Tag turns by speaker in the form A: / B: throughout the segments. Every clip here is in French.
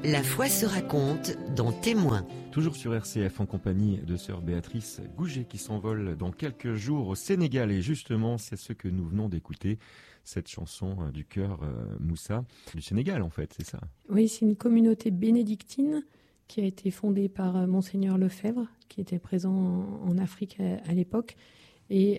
A: La foi se raconte dans Témoins.
B: Toujours sur RCF en compagnie de sœur Béatrice Gouget qui s'envole dans quelques jours au Sénégal. Et justement, c'est ce que nous venons d'écouter, cette chanson du chœur Moussa du Sénégal en fait, c'est ça?
C: Oui, c'est une communauté bénédictine qui a été fondée par Monseigneur Lefebvre, qui était présent en Afrique à l'époque. Et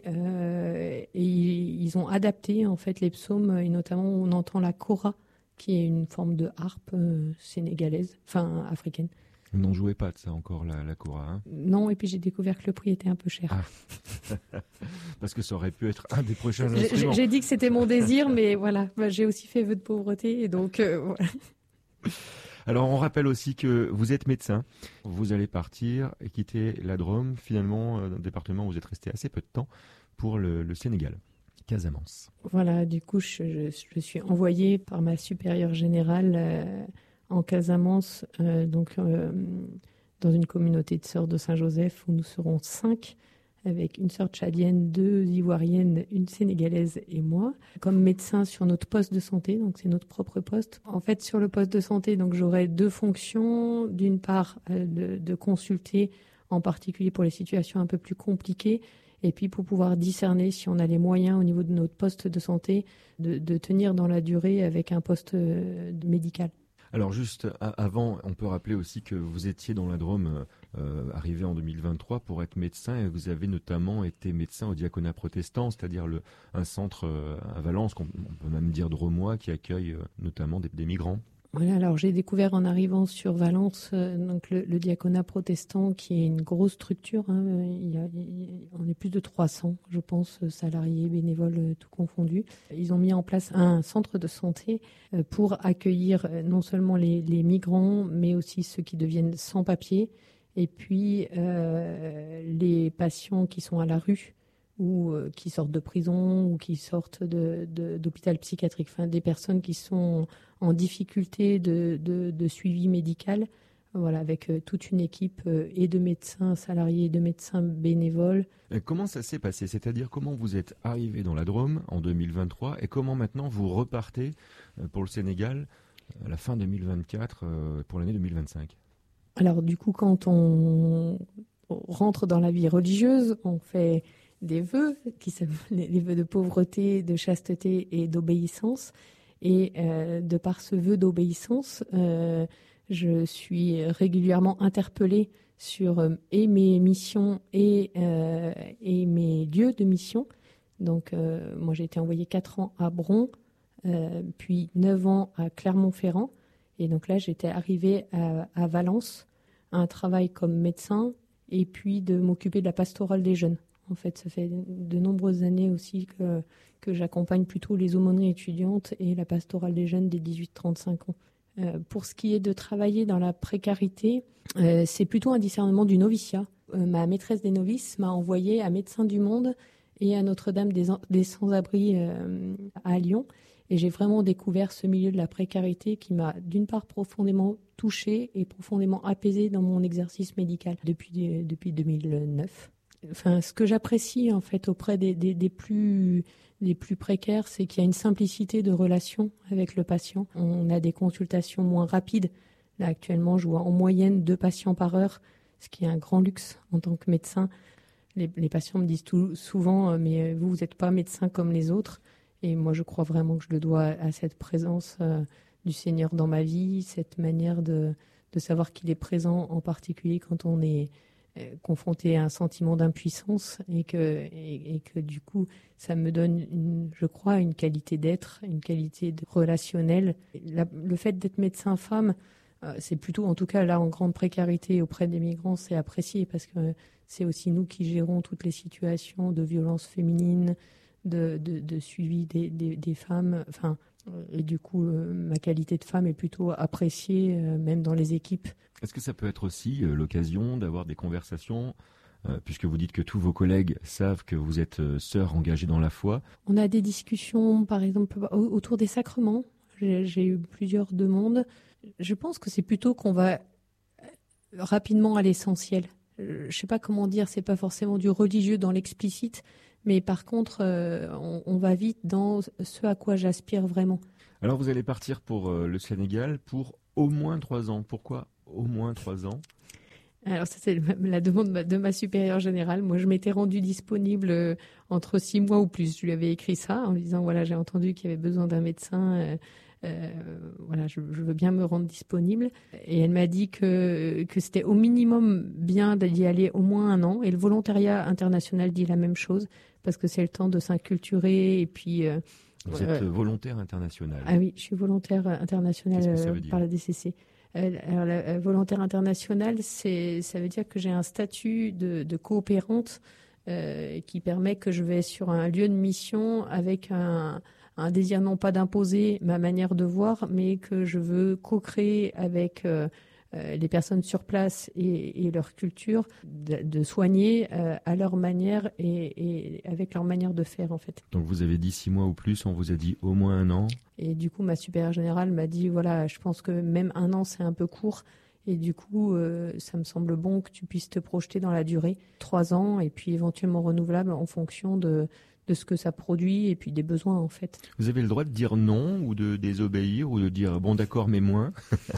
C: ils ont adapté en fait les psaumes, et notamment on entend la kora, qui est une forme de harpe sénégalaise, enfin africaine.
B: Vous n'en jouez pas de ça encore, la kora, hein?
C: Non, et puis j'ai découvert que le prix était un peu cher.
B: Ah. Parce que ça aurait pu être un des prochains instruments.
C: J'ai dit que c'était mon désir, mais voilà, j'ai aussi fait vœu de pauvreté, et donc voilà.
B: Alors on rappelle aussi que vous êtes médecin, vous allez partir et quitter la Drôme, finalement un département où vous êtes resté assez peu de temps, pour le Sénégal, Casamance.
C: Voilà, du coup je suis envoyée par ma supérieure générale en Casamance, dans une communauté de sœurs de Saint-Joseph où nous serons 5, avec une sœur tchadienne, 2 ivoiriennes, une sénégalaise et moi, comme médecin sur notre poste de santé, donc c'est notre propre poste. En fait, sur le poste de santé, donc j'aurai 2 fonctions. D'une part, de consulter, en particulier pour les situations un peu plus compliquées, et puis pour pouvoir discerner si on a les moyens au niveau de notre poste de santé de tenir dans la durée avec un poste médical.
B: Alors juste avant, on peut rappeler aussi que vous étiez dans la Drôme arrivé en 2023 pour être médecin, et vous avez notamment été médecin au diaconat protestant, c'est-à-dire un centre à Valence, on peut même dire drômois, qui accueille notamment des migrants.
C: Voilà, alors j'ai découvert en arrivant sur Valence donc le diaconat protestant, qui est une grosse structure, hein, on est plus de 300, je pense, salariés, bénévoles, tout confondu. Ils ont mis en place un centre de santé pour accueillir non seulement les migrants, mais aussi ceux qui deviennent sans papier, et puis les patients qui sont à la rue, ou qui sortent de prison, ou qui sortent d'hôpital psychiatrique, enfin des personnes qui sont en difficulté de suivi médical, voilà, avec toute une équipe et de médecins salariés et de médecins bénévoles.
B: Comment ça s'est passé? C'est-à-dire comment vous êtes arrivé dans la Drôme en 2023 et comment maintenant vous repartez pour le Sénégal à la fin 2024 pour l'année 2025?
C: Alors du coup, quand on rentre dans la vie religieuse, on fait des vœux, qui sont les vœux de pauvreté, de chasteté et d'obéissance. Et de par ce vœu d'obéissance, je suis régulièrement interpellée sur et mes missions et mes lieux de mission. Donc moi j'ai été envoyée 4 ans à Bron, puis 9 ans à Clermont-Ferrand. Et donc là j'étais arrivée à Valence, à un travail comme médecin, et puis de m'occuper de la pastorale des jeunes. En fait, ça fait de nombreuses années aussi que j'accompagne plutôt les aumôneries étudiantes et la pastorale des jeunes des 18-35 ans. Pour ce qui est de travailler dans la précarité, c'est plutôt un discernement du noviciat. Ma maîtresse des novices m'a envoyée à Médecins du Monde et à Notre-Dame des Sans-Abris à Lyon. Et j'ai vraiment découvert ce milieu de la précarité qui m'a d'une part profondément touchée et profondément apaisée dans mon exercice médical depuis 2009. Enfin, ce que j'apprécie en fait auprès des plus précaires, c'est qu'il y a une simplicité de relation avec le patient. On a des consultations moins rapides. Là, actuellement, je vois en moyenne 2 patients par heure, ce qui est un grand luxe en tant que médecin. Les patients me disent souvent « mais vous n'êtes pas médecin comme les autres ». Et moi, je crois vraiment que je le dois à cette présence du Seigneur dans ma vie, cette manière de savoir qu'il est présent, en particulier quand on est confronté à un sentiment d'impuissance, et que du coup ça me donne je crois une qualité d'être, une qualité relationnelle. Le fait d'être médecin femme, c'est plutôt, en tout cas là en grande précarité auprès des migrants, c'est apprécié parce que c'est aussi nous qui gérons toutes les situations de violence féminine, de suivi des femmes, enfin, et du coup ma qualité de femme est plutôt appréciée même dans les équipes.
B: Est-ce que ça peut être aussi l'occasion d'avoir des conversations, puisque vous dites que tous vos collègues savent que vous êtes sœur engagée dans la foi?
C: On a des discussions, par exemple, autour des sacrements. J'ai eu plusieurs demandes. Je pense que c'est plutôt qu'on va rapidement à l'essentiel. Je sais pas comment dire, c'est pas forcément du religieux dans l'explicite, mais par contre, on va vite dans ce à quoi j'aspire vraiment.
B: Alors vous allez partir pour le Sénégal pour au moins 3 ans. Pourquoi au moins 3 ans?
C: Alors ça, c'est la demande de ma supérieure générale. Moi, je m'étais rendue disponible entre 6 mois ou plus. Je lui avais écrit ça en lui disant, voilà, j'ai entendu qu'il y avait besoin d'un médecin. Voilà, je veux bien me rendre disponible. Et elle m'a dit que c'était au minimum bien d'y aller au moins 1 an. Et le volontariat international dit la même chose, parce que c'est le temps de s'inculturer. Et puis,
B: vous êtes volontaire international.
C: Ah oui, je suis volontaire international par la DCC. Alors, la volontaire internationale, ça veut dire que j'ai un statut de coopérante qui permet que je vais sur un lieu de mission avec un désir non pas d'imposer ma manière de voir, mais que je veux co-créer avec les personnes sur place et leur culture, de soigner à leur manière et avec leur manière de faire en fait.
B: Donc vous avez dit 6 mois ou plus, on vous a dit au moins 1 an.
C: Et du coup, ma supérieure générale m'a dit, voilà, je pense que même 1 an, c'est un peu court. Et du coup, ça me semble bon que tu puisses te projeter dans la durée. 3 ans et puis éventuellement renouvelable en fonction de ce que ça produit et puis des besoins en fait.
B: Vous avez le droit de dire non ou de désobéir ou de dire bon d'accord mais moins.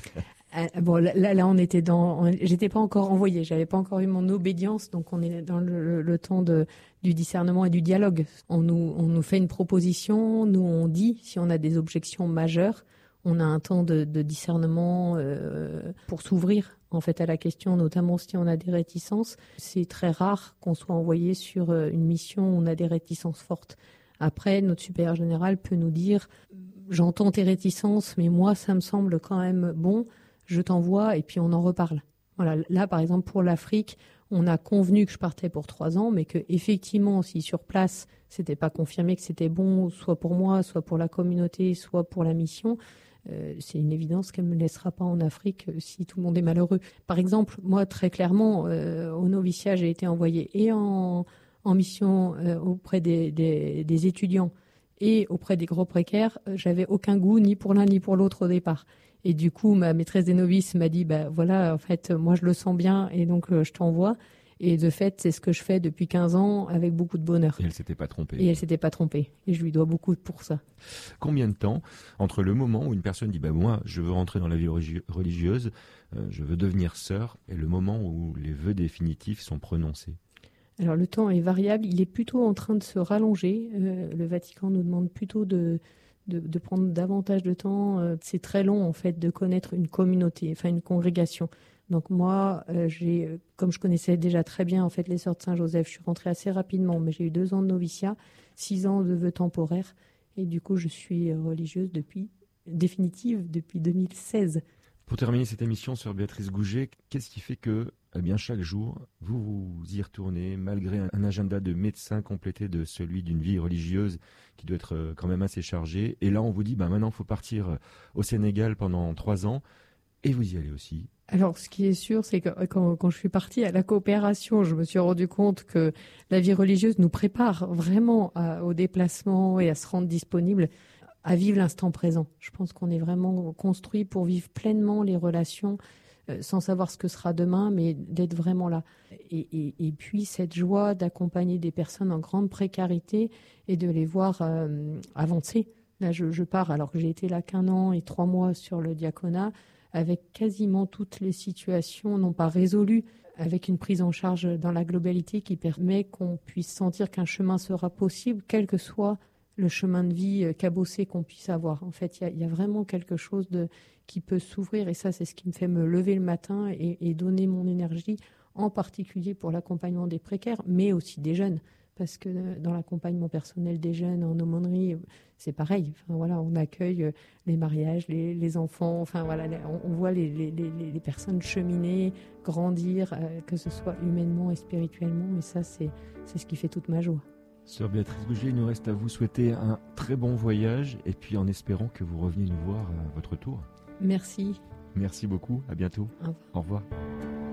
C: Bon, là, on était j'étais pas encore envoyée, j'avais pas encore eu mon obédience, donc on est dans le temps du discernement et du dialogue. On nous fait une proposition, nous on dit si on a des objections majeures, on a un temps de discernement pour s'ouvrir en fait à la question, notamment si on a des réticences. C'est très rare qu'on soit envoyé sur une mission où on a des réticences fortes. Après, notre supérieur général peut nous dire j'entends tes réticences, mais moi ça me semble quand même bon. Je t'envoie et puis on en reparle. Voilà. Là, par exemple, pour l'Afrique, on a convenu que je partais pour 3 ans, mais que effectivement, si sur place, c'était pas confirmé que c'était bon, soit pour moi, soit pour la communauté, soit pour la mission, c'est une évidence qu'elle me laissera pas en Afrique si tout le monde est malheureux. Par exemple, moi, très clairement, au noviciat, j'ai été envoyée et en mission auprès des étudiants et auprès des gros précaires. J'avais aucun goût ni pour l'un ni pour l'autre au départ. Et du coup, ma maîtresse des novices m'a dit, voilà, en fait, moi je le sens bien et donc je t'envoie. Et de fait, c'est ce que je fais depuis 15 ans avec beaucoup de bonheur.
B: Et elle s'était pas trompée.
C: Et je lui dois beaucoup pour ça.
B: Combien de temps entre le moment où une personne dit, moi, je veux rentrer dans la vie religieuse, je veux devenir sœur, et le moment où les vœux définitifs sont prononcés? Alors
C: le temps est variable, il est plutôt en train de se rallonger. Le Vatican nous demande plutôt de prendre davantage de temps. C'est très long, en fait, de connaître une communauté, enfin une congrégation. Donc moi, comme je connaissais déjà très bien, en fait, les Sœurs de Saint-Joseph, je suis rentrée assez rapidement, mais j'ai eu 2 ans de noviciat, 6 ans de vœux temporaires, et du coup, je suis religieuse définitive depuis 2016.
B: Pour terminer cette émission sur Béatrice Gouget, qu'est-ce qui fait que, chaque jour, vous y retournez, malgré un agenda de médecin complété de celui d'une vie religieuse qui doit être quand même assez chargée. Et là, on vous dit, maintenant, il faut partir au Sénégal pendant 3 ans, et vous y allez aussi. Alors, ce qui est sûr, c'est que quand je suis partie à la coopération, je me suis rendu compte que la vie religieuse nous prépare vraiment au déplacement et à se rendre disponible, à vivre l'instant présent. Je pense qu'on est vraiment construit pour vivre pleinement les relations, sans savoir ce que sera demain, mais d'être vraiment là. Et puis cette joie d'accompagner des personnes en grande précarité et de les voir avancer. Là, je pars, alors que j'ai été là qu'1 an et 3 mois sur le diaconat, avec quasiment toutes les situations non pas résolues, avec une prise en charge dans la globalité qui permet qu'on puisse sentir qu'un chemin sera possible, quel que soit le chemin de vie cabossé qu'on puisse avoir. En fait, il y a vraiment quelque chose qui peut s'ouvrir, et ça, c'est ce qui me fait me lever le matin et donner mon énergie, en particulier pour l'accompagnement des précaires, mais aussi des jeunes. Parce que dans l'accompagnement personnel des jeunes en aumônerie, c'est pareil. Enfin, voilà, on accueille les mariages, les enfants. Enfin, voilà, on voit les personnes cheminer, grandir, que ce soit humainement et spirituellement. Et ça, c'est ce qui fait toute ma joie. Sœur Béatrice Gouget, il nous reste à vous souhaiter un très bon voyage et puis en espérant que vous reveniez nous voir à votre tour. Merci. Merci beaucoup. À bientôt. Au revoir. Au revoir.